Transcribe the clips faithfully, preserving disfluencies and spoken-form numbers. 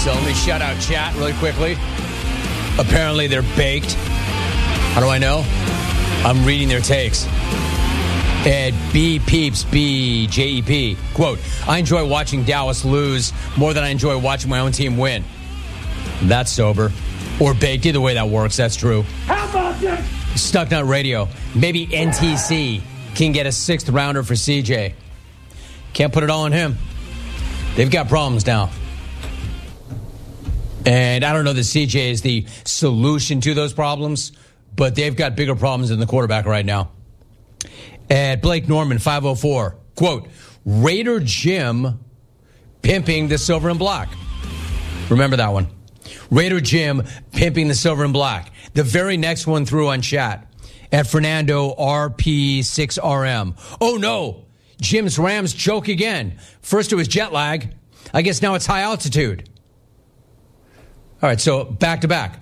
So let me shout out chat really quickly. Apparently they're baked. How do I know? I'm reading their takes. At B Peeps, B J E P, quote, I enjoy watching Dallas lose more than I enjoy watching my own team win. That's sober. Or baked, either way that works, that's true. How about this? Stucknut Radio. Maybe N T C can get a sixth rounder for C J. Can't put it all on him. They've got problems now. And I don't know that C J is the solution to those problems, but they've got bigger problems than the quarterback right now. At Blake Norman, five oh four, quote, Raider Jim pimping the silver and black. Remember that one. Raider Jim pimping the silver and black. The very next one through on chat. At Fernando R P six R M. Oh, no. Jim's Rams choke again. First it was jet lag. I guess now it's high altitude. All right, so back to back.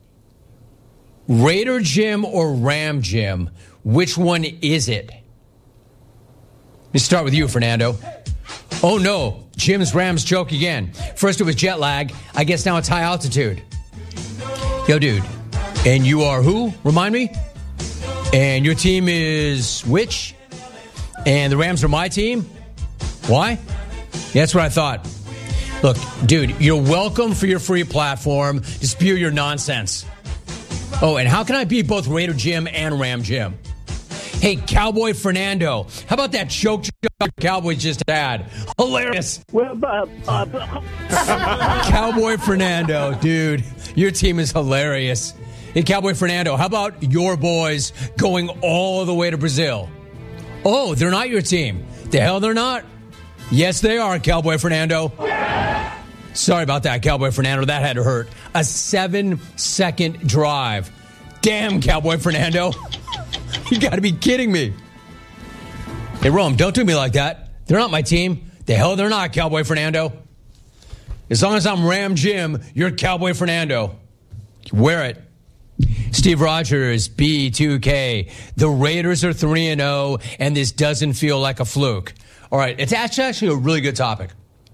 Raider Jim or Ram Jim? Which one is it? Let me start with you, Fernando. Oh, no. Jim's Rams choke again. First it was jet lag. I guess now it's high altitude. Yo, dude. And you are who? Remind me? And your team is which? And the Rams are my team? Why? Yeah, that's what I thought. Look, dude, you're welcome for your free platform to spew your nonsense. Oh, and how can I beat both Raider Jim and Ram Jim? Hey, Cowboy Fernando, how about that choke job Cowboys just had? Hilarious. Well, uh, uh, Cowboy Fernando, dude, your team is hilarious. Hey, Cowboy Fernando, how about your boys going all the way to Brazil? Oh, they're not your team. The hell they're not? Yes, they are, Cowboy Fernando. Sorry about that, Cowboy Fernando. That had to hurt. A seven-second drive. Damn, Cowboy Fernando. You got to be kidding me. Hey, Rome, don't do me like that. They're not my team. The hell they're not, Cowboy Fernando. As long as I'm Ram Jim, you're Cowboy Fernando. Wear it. Steve Rogers, B two K. The Raiders are three and oh, and this doesn't feel like a fluke. All right, it's actually a really good topic.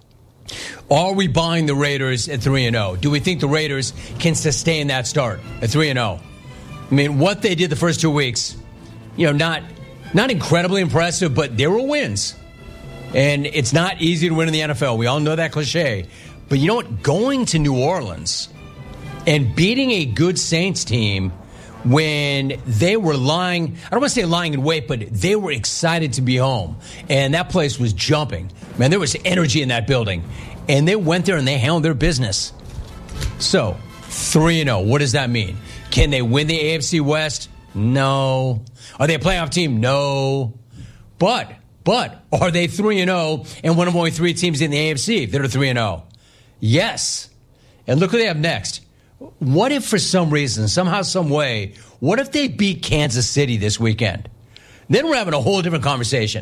Are we buying the Raiders at three and oh? Do we think the Raiders can sustain that start at three and oh? I mean, what they did the first two weeks, you know, not not incredibly impressive, but there were wins. And it's not easy to win in the N F L. We all know that cliche. But you know what? Going to New Orleans and beating a good Saints team when they were lying, I don't want to say lying in wait, but they were excited to be home. And that place was jumping. Man, there was energy in that building. And they went there and they handled their business. So, three and oh, what does that mean? Can they win the A F C West? No. Are they a playoff team? No. But, but, are they three and oh and one of only three teams in the A F C that are three and oh? Yes. And look who they have next. What if for some reason, somehow, some way, what if they beat Kansas City this weekend? Then we're having a whole different conversation.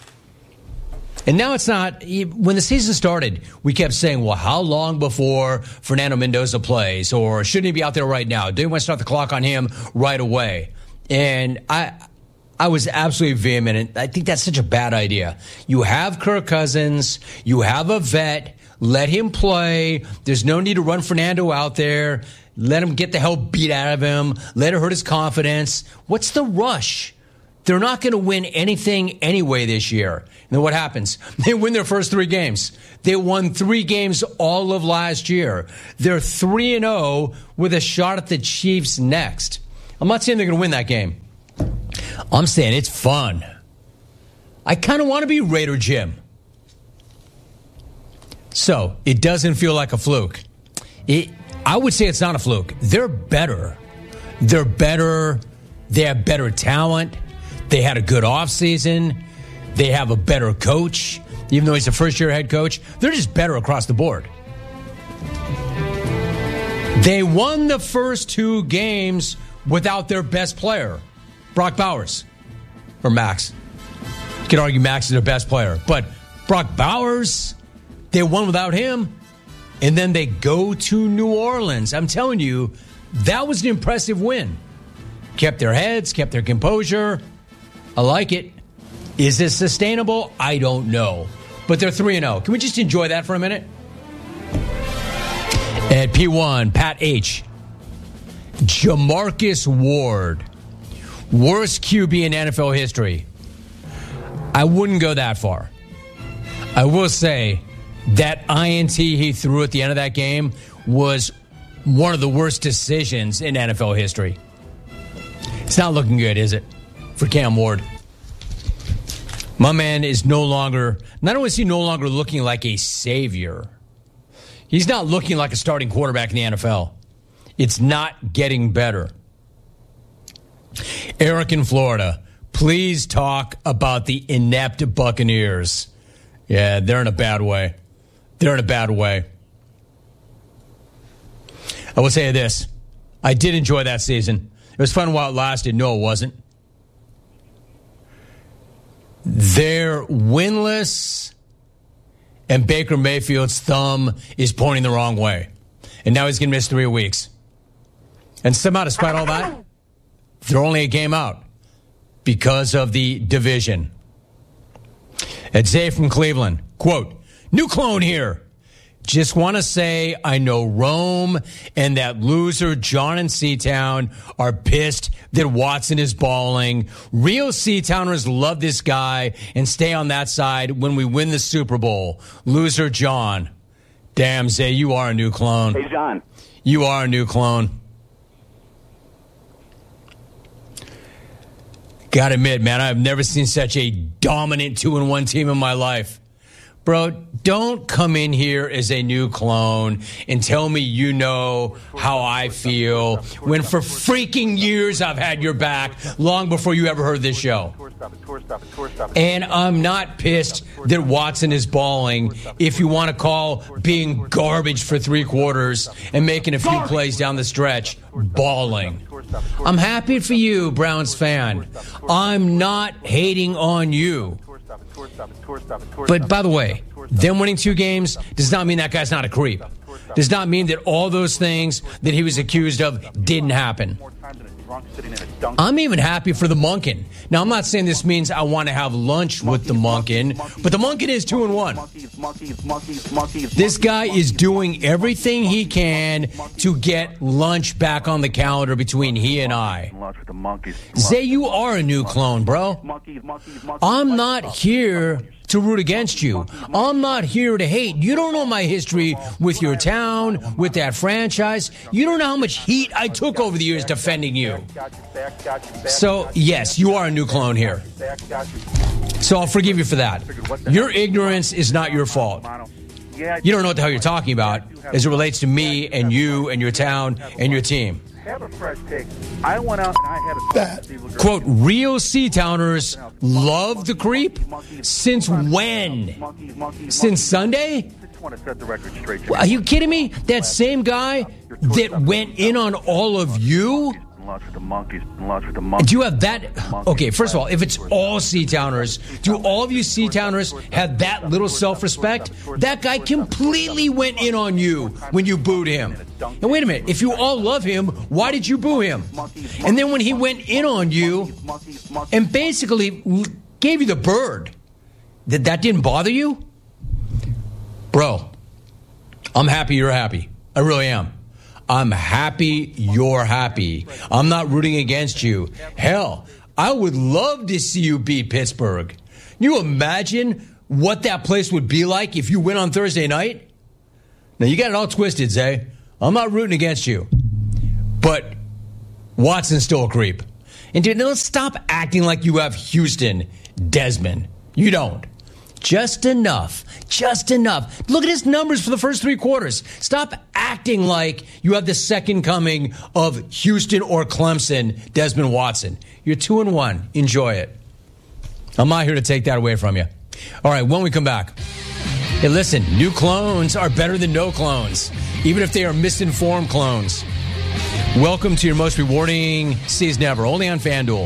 And now it's not, when the season started, we kept saying, well, how long before Fernando Mendoza plays? Or shouldn't he be out there right now? Do you want to start the clock on him right away? And I I was absolutely vehement. I think that's such a bad idea. You have Kirk Cousins. You have a vet. Let him play. There's no need to run Fernando out there. Let him get the hell beat out of him. Let it hurt his confidence. What's the rush? They're not going to win anything anyway this year. And then what happens? They win their first three games. They won three games all of last year. They're three and oh with a shot at the Chiefs next. I'm not saying they're going to win that game. I'm saying it's fun. I kind of want to be Raider Jim. So, it doesn't feel like a fluke. It, I would say it's not a fluke. They're better. They're better. They have better talent. They had a good offseason. They have a better coach. Even though he's a first-year head coach, they're just better across the board. They won the first two games without their best player, Brock Bowers. Or Max. You could argue Max is their best player. But Brock Bowers, they won without him. And then they go to New Orleans. I'm telling you, that was an impressive win. Kept their heads, kept their composure. I like it. Is this sustainable? I don't know. But they're three and oh. Can we just enjoy that for a minute? At P one, Pat H. Jamarcus Ward, worst Q B in N F L history. I wouldn't go that far. I will say that I N T he threw at the end of that game was one of the worst decisions in N F L history. It's not looking good, is it, for Cam Ward? My man is no longer, not only is he no longer looking like a savior, he's not looking like a starting quarterback in the N F L. It's not getting better. Eric in Florida, please talk about the inept Buccaneers. Yeah, they're in a bad way. They're in a bad way. I will say this. I did enjoy that season. It was fun while it lasted. No, it wasn't. They're winless, and Baker Mayfield's thumb is pointing the wrong way. And now he's going to miss three weeks. And somehow, despite all that, they're only a game out because of the division. At Zay from Cleveland, quote, new clone here. Just want to say I know Rome and that loser John and Seatown are pissed that Watson is balling. Real Seatowners love this guy and stay on that side when we win the Super Bowl. Loser John. Damn, Zay, you are a new clone. Hey, John. You are a new clone. Gotta admit, man, I've never seen such a dominant two and one team in my life. Bro, don't come in here as a new clone and tell me you know how I feel when for freaking years I've had your back long before you ever heard this show. And I'm not pissed that Watson is balling if you want to call being garbage for three quarters and making a few plays down the stretch balling. I'm happy for you, Browns fan. I'm not hating on you. But by the way, them winning two games does not mean that guy's not a creep. Does not mean that all those things that he was accused of didn't happen. I'm even happy for the Monken. Now, I'm not saying this means I want to have lunch with the Monken, but the Monken is two and one. This guy is doing everything he can to get lunch back on the calendar between he and I. Zay, you are a new clone, bro. I'm not here to root against you. I'm not here to hate. You don't know my history with your town, with that franchise. You don't know how much heat I took over the years defending you. So, yes, you are a new clone here. So I'll forgive you for that. Your ignorance is not your fault. You don't know what the hell you're talking about as it relates to me and you and your town and your team. Have a fresh take. I went out and I had a that. Quote, real Seatowners love the creep? Since when? Since Sunday? Are you kidding me? That same guy that went in on all of you? Do you have that? Okay, first of all, if it's all Seatowners, do all of you Seatowners have that little self-respect? That guy completely went in on you when you booed him. And wait a minute, if you all love him, why did you boo him? And then when he went in on you and basically gave you the bird, that that didn't bother you? Bro, I'm happy you're happy. I really am. I'm happy you're happy. I'm not rooting against you. Hell, I would love to see you beat Pittsburgh. Can you imagine what that place would be like if you win on Thursday night? Now, you got it all twisted, Zay. I'm not rooting against you. But Watson's still a creep. And dude, let's stop acting like you have Houston, Desmond. You don't. Just enough. Just enough. Look at his numbers for the first three quarters. Stop acting like you have the second coming of Houston or Clemson, Desmond Watson. You're two and one. Enjoy it. I'm not here to take that away from you. All right, when we come back. Hey, listen, new clones are better than no clones, even if they are misinformed clones. Welcome to your most rewarding season ever, only on FanDuel.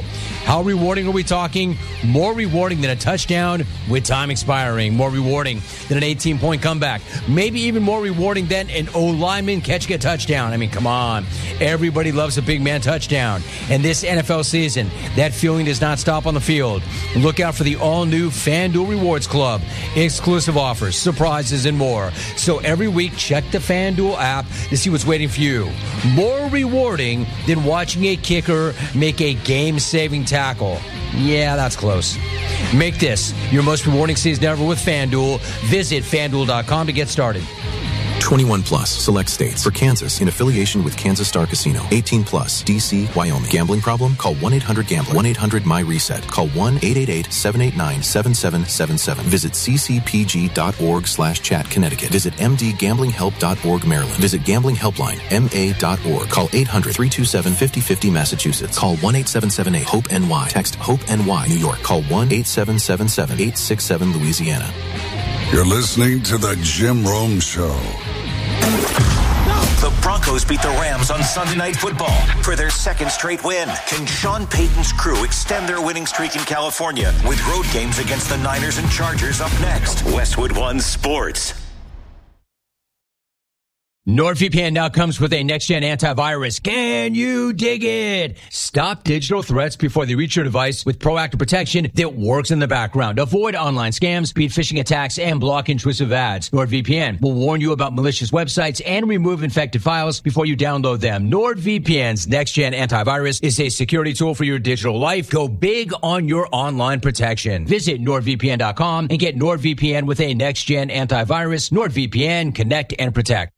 How rewarding are we talking? More rewarding than a touchdown with time expiring. More rewarding than an eighteen-point comeback. Maybe even more rewarding than an O-lineman catching a touchdown. I mean, come on. Everybody loves a big man touchdown. And this N F L season, that feeling does not stop on the field. Look out for the all-new FanDuel Rewards Club. Exclusive offers, surprises, and more. So every week, check the FanDuel app to see what's waiting for you. More rewarding than watching a kicker make a game-saving tackle. Yeah, that's close. Make this your most rewarding season ever with FanDuel. Visit FanDuel dot com to get started. twenty-one plus, select states. For Kansas, in affiliation with Kansas Star Casino. eighteen plus, D C, Wyoming. Gambling problem? Call one eight hundred gambler. one eight hundred my reset. Call one eight eight eight seven eight nine seven seven seven seven. Visit c c p g dot org slash chat Connecticut. Visit m d gambling help dot org Maryland. Visit Gambling Helpline, m a dot org. Call eight hundred three two seven five zero five zero Massachusetts. Call one eight seven seven eight hope N Y. Text HOPE-NY New York. Call one eight seven seven seven eight six seven Louisiana. You're listening to The Jim Rome Show. The Broncos beat the Rams on Sunday Night Football for their second straight win. Can Sean Payton's crew extend their winning streak in California with road games against the Niners and Chargers up next? Westwood One Sports. NordVPN now comes with a next-gen antivirus. Can you dig it? Stop digital threats before they reach your device with proactive protection that works in the background. Avoid online scams, beat phishing attacks, and block intrusive ads. NordVPN will warn you about malicious websites and remove infected files before you download them. NordVPN's next-gen antivirus is a security tool for your digital life. Go big on your online protection. Visit nord v p n dot com and get NordVPN with a next-gen antivirus. NordVPN, connect and protect.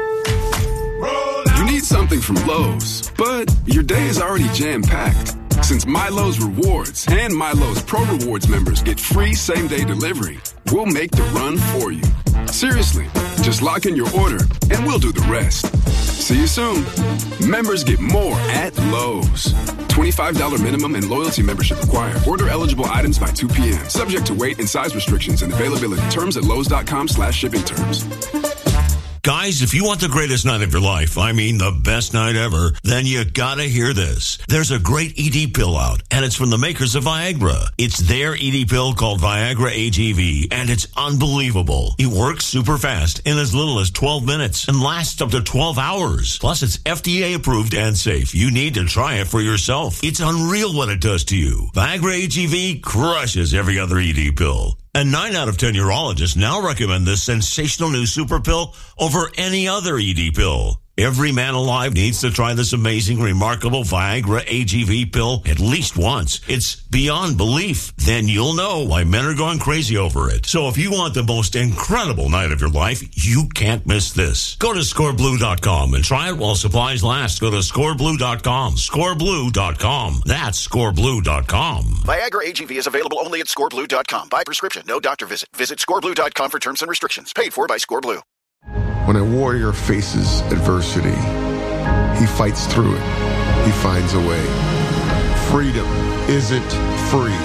You need something from Lowe's, but your day is already jam-packed. Since MyLowe's Rewards and MyLowe's Pro Rewards members get free same-day delivery, we'll make the run for you. Seriously, just lock in your order and we'll do the rest. See you soon. Members get more at Lowe's. twenty-five dollars minimum and loyalty membership required. Order eligible items by two p.m. Subject to weight and size restrictions and availability. Terms at lowes dot com slash shipping terms. Guys, if you want the greatest night of your life, I mean the best night ever, then you gotta hear this. There's a great E D pill out, and it's from the makers of Viagra. It's their E D pill called Viagra A G V, and it's unbelievable. It works super fast in as little as twelve minutes and lasts up to twelve hours. Plus, it's F D A approved and safe. You need to try it for yourself. It's unreal what it does to you. Viagra A G V crushes every other E D pill. And nine out of ten urologists now recommend this sensational new super pill over any other E D pill. Every man alive needs to try this amazing, remarkable Viagra A G V pill at least once. It's beyond belief. Then you'll know why men are going crazy over it. So if you want the most incredible night of your life, you can't miss this. Go to score blue dot com and try it while supplies last. Go to score blue dot com. score blue dot com. That's score blue dot com. Viagra A G V is available only at score blue dot com. By prescription, no doctor visit. Visit score blue dot com for terms and restrictions. Paid for by ScoreBlue. When a warrior faces adversity, he fights through it. He finds a way. Freedom isn't free.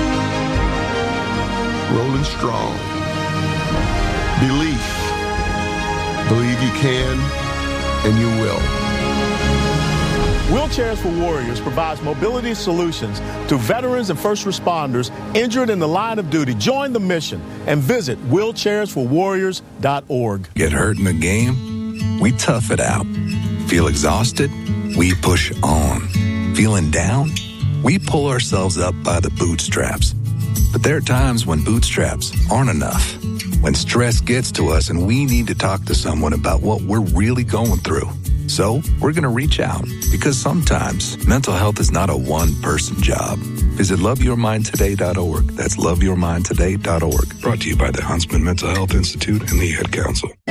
Rolling strong. Belief. Believe you can, and you will. Wheelchairs for Warriors provides mobility solutions to veterans and first responders injured in the line of duty. Join the mission and visit wheelchairs for warriors dot org. Get hurt in the game? We tough it out. Feel exhausted? We push on. Feeling down? We pull ourselves up by the bootstraps. But there are times when bootstraps aren't enough. When stress gets to us and we need to talk to someone about what we're really going through. So we're going to reach out because sometimes mental health is not a one-person job. Visit love your mind today dot org. That's love your mind today dot org. Brought to you by the Huntsman Mental Health Institute and the Ad Council.